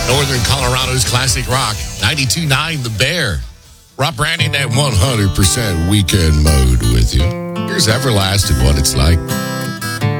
Northern Colorado's classic rock, 92.9 The Bear. Rob Brandon at 100% weekend mode with you. Here's Everlasting, What It's Like.